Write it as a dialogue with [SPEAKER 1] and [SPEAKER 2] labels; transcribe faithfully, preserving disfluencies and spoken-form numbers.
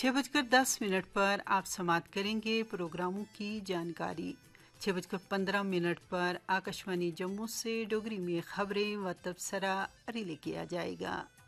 [SPEAKER 1] छः बजकर दस मिनट पर आप समाप्त करेंगे प्रोग्रामों की जानकारी। छः बजकर पंद्रह मिनट पर आकाशवाणी जम्मू से डोगरी में खबरें व तबसरा रिले किया जाएगा।